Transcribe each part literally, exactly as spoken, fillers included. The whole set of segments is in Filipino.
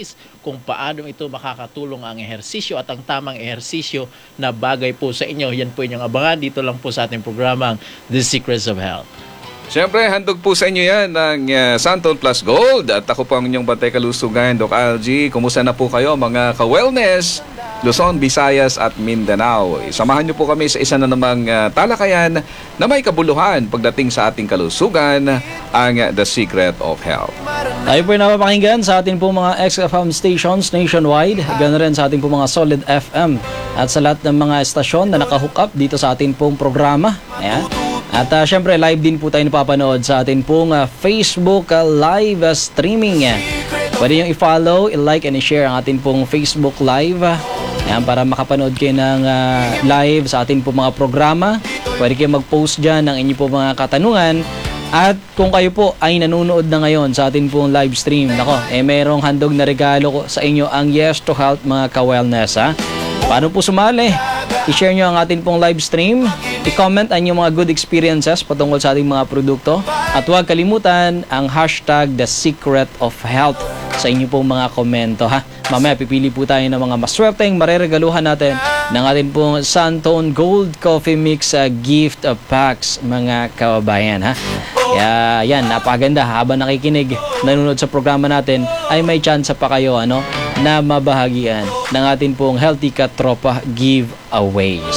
practice kung paano ito makakatulong ang ehersisyo at ang tamang ehersisyo na bagay po sa inyo. Yan po inyong abangan dito lang po sa ating programang The Secrets of Health. Siyempre, handog po sa inyo yan ng uh, Santon Plus Gold. At ako po ang inyong bantay kalusugan, Doc Algie. Kumusta na po kayo mga ka-wellness, Luzon, Visayas at Mindanao? Samahan niyo po kami sa isa na namang uh, talakayan na may kabuluhan pagdating sa ating kalusugan, ang uh, The Secret of Health. Tayo po yung napapakinggan sa ating pong mga X F M stations nationwide. Ganoon rin sa ating pong mga Solid F M at sa lahat ng mga estasyon na nakahook up dito sa ating pong programa. Ayan. At uh, syempre live din po tayo napapanood sa atin pong uh, Facebook uh, live uh, streaming. Pwede nyo i-follow, i-like and i-share ang atin pong Facebook live. Ayan, para makapanood kayo ng uh, live sa atin pong mga programa. Pwede kayo mag-post dyan ng inyong pong mga katanungan. At kung kayo po ay nanonood na ngayon sa atin pong live stream, nako, eh merong handog na regalo ko sa inyo ang Yes to Health mga ka-wellness, ha? Paano po sumali? I-share nyo ang atin pong live stream. I-comment ang inyong mga good experiences patungkol sa ating mga produkto. At huwag kalimutan ang hashtag The Secret of Health sa inyong pong mga komento, ha? Mamaya pipili po tayo ng mga maswerteng mareregaluhan natin ng ating pong Santon Gold Coffee Mix uh, gift uh, packs mga kababayan, ha? Kaya yan, napaganda. Habang nakikinig, nanonood sa programa natin, ay may chance pa kayo ano, na mabahagian ng ating pong Healthy Katropa giveaways.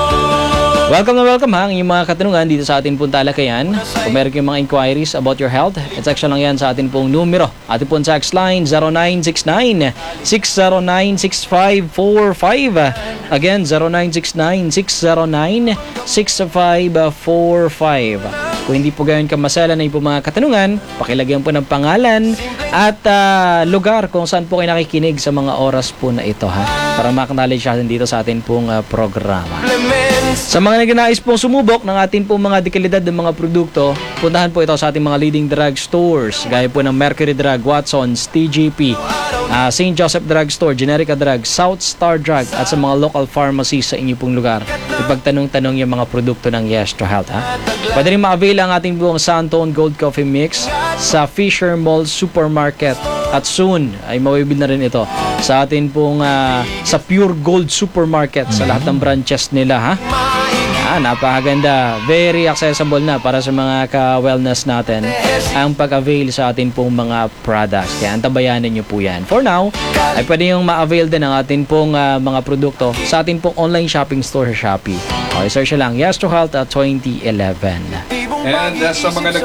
Welcome na welcome ha, ang inyong mga katanungan dito sa ating pong talakayan. Kung meron kayong mga inquiries about your health, i-text lang yan sa ating pong numero. Ating pong text line zero nine six nine, six zero nine, six five four five. Again, zero nine six nine, six zero nine, six five four five. Kung hindi po gayon kamasala na yung mga katanungan, pakilagyan po ng pangalan at uh, lugar kung saan po kayo nakikinig sa mga oras po na ito, ha? Para makaknowledge natin dito sa ating pong uh, programa. Sa mga nagnanais pong sumubok ng ating pong mga dekalidad ng mga produkto, puntahan po ito sa ating mga leading drug stores gaya po ng Mercury Drug, Watson's, T G P, uh, Saint Joseph Drug Store, Generica Drug, South Star Drug at sa mga local pharmacies sa inyong pong lugar. Ipagtanong-tanong yung mga produkto ng Yes to Health, ha? Pwede rin ma-avail ang ating pong Santon Gold Coffee Mix sa Fisher Mall Supermarket at soon ay mawibid na rin ito sa atin pong uh, sa Pure Gold Supermarket sa lahat ng branches nila, ha? Ah, napakaganda. Very accessible na para sa mga ka-wellness natin ang pag-avail sa atin pong mga products. Kaya antabayanan nyo po yan. For now, ay pwede yung ma-avail din ang atin pong uh, mga produkto sa atin pong online shopping store sa Shopee. Okay, search lang Yes to Health at twenty eleven. And uh, sa mga